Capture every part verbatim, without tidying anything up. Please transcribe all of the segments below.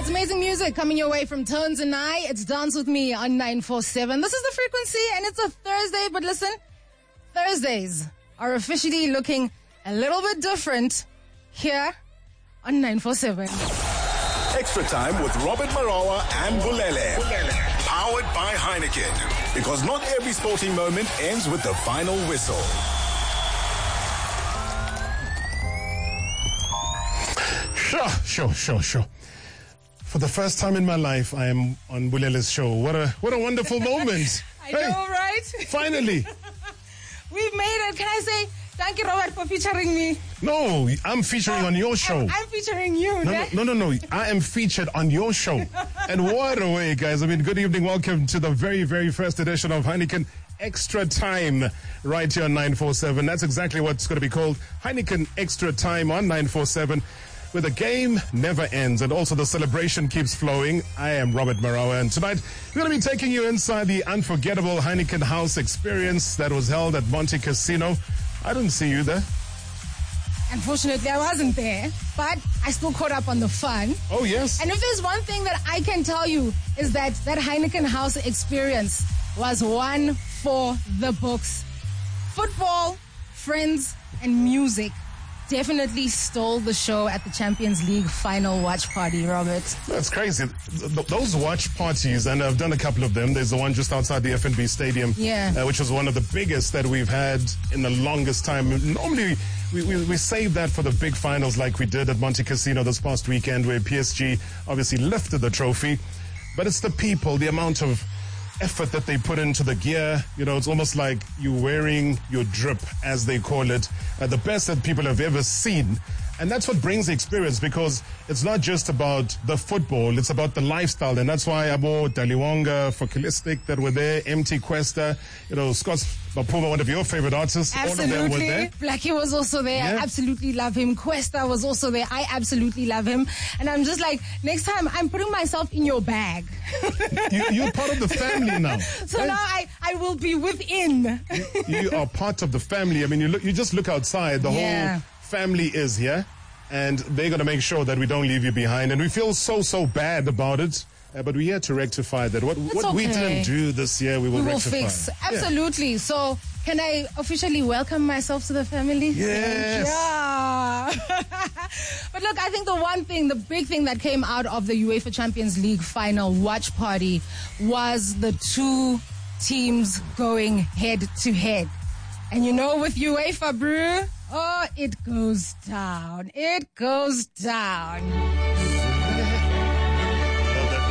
It's amazing music coming your way from Tones and I. It's Dance With Me on nine four seven. This is The Frequency and it's a Thursday, but listen, Thursdays are officially looking a little bit different here on nine four seven. Extra Time with Robert Marawa and Bulele. Powered by Heineken. Because not every sporting moment ends with the final whistle. Sure, sure, sure, sure. For the first time in my life, I am on Bulele's show. What a what a wonderful moment. I hey, know, right? Finally. We've made it. Can I say thank you, Robert, for featuring me? No, I'm featuring oh, on your show. I'm, I'm featuring you. No, no, no, no, no. I am featured on your show. And what a way, guys. I mean, good evening. Welcome to the very, very first edition of Heineken Extra Time right here on nine four seven. That's exactly what's going to be called Heineken Extra Time on nine four seven. Where the game never ends and also the celebration keeps flowing. I am Robert Marawa, and tonight we're going to be taking you inside the unforgettable Heineken House experience that was held at Monte Casino. I didn't see you there. Unfortunately, I wasn't there, but I still caught up on the fun. Oh, yes. And if there's one thing that I can tell you is that that Heineken House experience was one for the books. Football, friends, and music definitely stole the show at the Champions League final watch party, Robert. That's crazy. Th- those watch parties, and I've done a couple of them. There's the one just outside the F N B Stadium, yeah. uh, which was one of the biggest that we've had in the longest time. Normally, we, we, we save that for the big finals like we did at Monte Casino this past weekend, where P S G obviously lifted the trophy. But it's the people, the amount of effort that they put into the gear. You know, it's almost like you wearing your drip, as they call it, uh, the best that people have ever seen. And that's what brings the experience, because it's not just about the football, it's about the lifestyle. And that's why Abo Daliwonga, Fokilistic that were there, M T Questa, you know, Scott Mapuma, one of your favorite artists. Absolutely. All of them were there. Blackie was also there. Yeah. I absolutely love him. Questa was also there. I absolutely love him. And I'm just like, next time I'm putting myself in your bag. you, you're part of the family now. So right? now I, I will be within. you, you are part of the family. I mean, you look, you just look outside, the yeah. whole family is here, and they're going to make sure that we don't leave you behind. And we feel so, so bad about it, uh, but we're here to rectify that. What, what okay. we didn't do this year, we will, we will rectify. fix. Absolutely. Yeah. So can I officially welcome myself to the family? Yes. Yeah. But look, I think the one thing, the big thing that came out of the UEFA Champions League final watch party was the two teams going head to head. And you know, with UEFA, brew, oh, it goes down. It goes down. Love that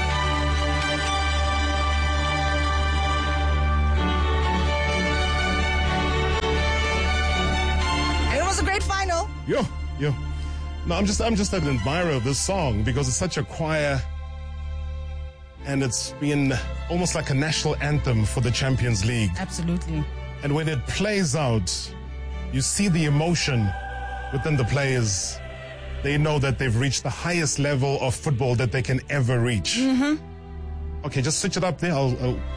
music. And it was a great final. Yo, yo. No, I'm just, I'm just an admirer of this song because it's such a choir, and it's been almost like a national anthem for the Champions League. Absolutely. And when it plays out, you see the emotion within the players. They know that they've reached the highest level of football that they can ever reach. Mm-hmm. Okay, just switch it up there. I'll, I'll